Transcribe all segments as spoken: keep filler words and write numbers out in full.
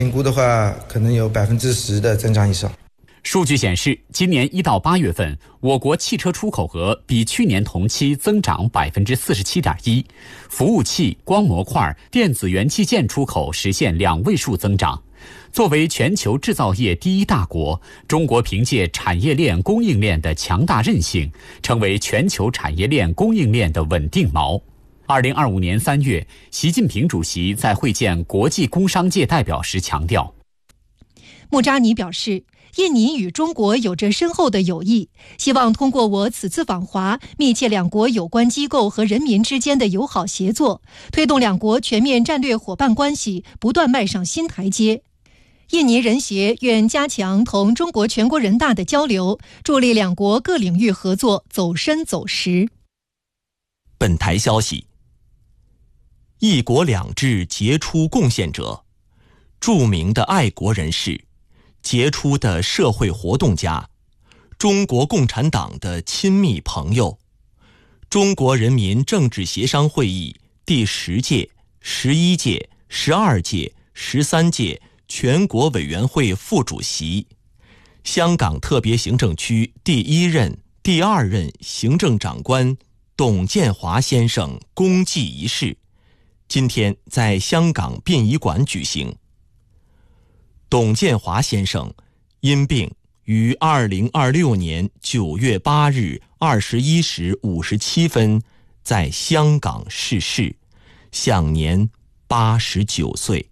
评估的话，可能有百分之十的增长以上。 数据显示，今年一到八月份，我国汽车出口额比去年同期增长百分之四十七点一，服务器、光模块、电子元器件出口实现两位数增长。作为全球制造业第一大国，中国凭借产业链供应链的强大韧性，成为全球产业链供应链的稳定锚。二零二五年三月，习近平主席在会见国际工商界代表时强调， 穆扎尼表示，印尼与中国有着深厚的友谊，希望通过我此次访华，密切两国有关机构和人民之间的友好协作，推动两国全面战略伙伴关系不断迈上新台阶。印尼人协愿加强同中国全国人大的交流，助力两国各领域合作走深走实。 本台消息，一国两制杰出贡献者，著名的爱国人士，杰出的社会活动家，中国共产党的亲密朋友，中国人民政治协商会议第十届、十一届、十二届、十三届全国委员会副主席，香港特别行政区第一任、第二任行政长官董建华先生公祭仪式，今天在香港殡仪馆举行。董建华先生因病于二零二六年九月八日二十一时五十七分在香港逝世，享年八十九岁。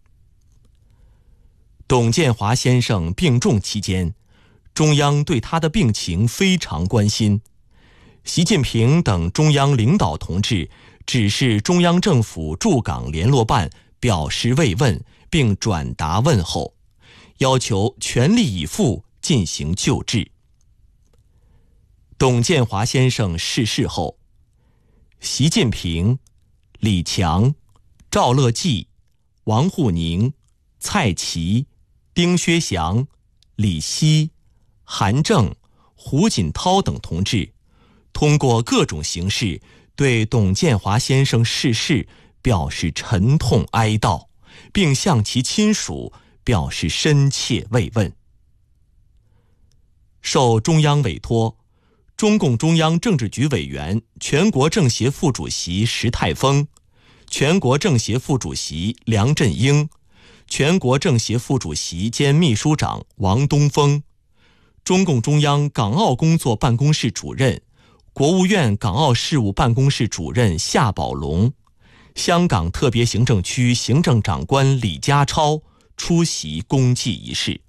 董建华先生病重期间，中央对他的病情非常关心。习近平等中央领导同志指示中央政府驻港联络办表示慰问，并转达问候，要求全力以赴进行救治。董建华先生逝世后，习近平、李强、赵乐际、王沪宁、蔡奇、丁薛祥、李希、韩正、胡锦涛等同志通过各种形式对董建华先生逝世表示沉痛哀悼，并向其亲属表示深切慰问。受中央委托，中共中央政治局委员、全国政协副主席石泰峰、全国政协副主席梁振英、全国政协副主席兼秘书长王东峰、中共中央港澳工作办公室主任、国务院港澳事务办公室主任夏宝龙、香港特别行政区行政长官李家超出席公祭仪式。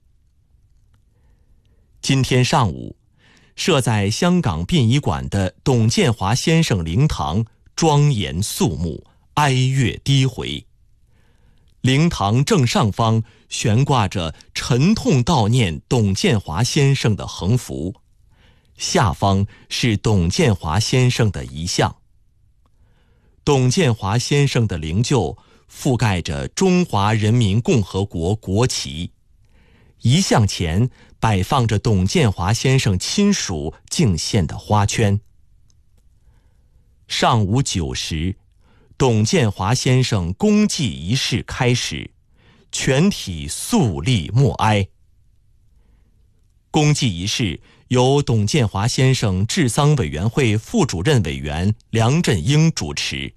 今天上午，设在香港殡仪馆的董建华先生灵堂庄严肃穆，哀乐低回。灵堂正上方悬挂着沉痛悼念董建华先生的横幅，下方是董建华先生的遗像。董建华先生的灵柩覆盖着中华人民共和国国旗，遗像前摆放着董建华先生亲属敬献的花圈。上午九时，董建华先生公祭仪式开始，全体肃立默哀。公祭仪式由董建华先生治丧委员会副主任委员梁振英主持。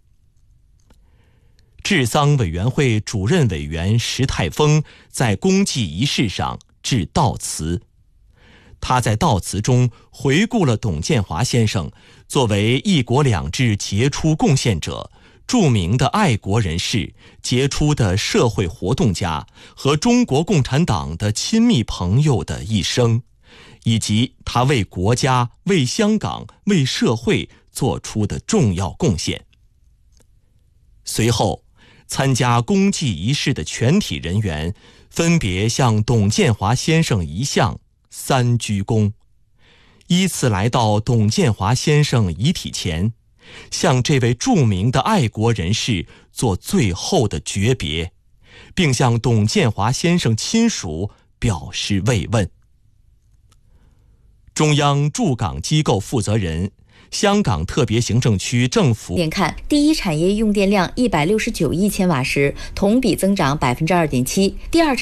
治丧委员会主任委员石泰峰在公祭仪式上致悼词。他在悼词中回顾了董建华先生作为一国两制杰出贡献者、著名的爱国人士、杰出的社会活动家和中国共产党的亲密朋友的一生，以及他为国家、为香港、为社会做出的重要贡献。随后，参加公祭仪式的全体人员分别向董建华先生遗像三鞠躬，依次来到董建华先生遗体前，向这位著名的爱国人士做最后的诀别，并向董建华先生亲属表示慰问。中央驻港机构负责人、 香港特别行政区政府点看，第一产业用电量一百六十九亿千瓦时，同比增长百分之二点七；第二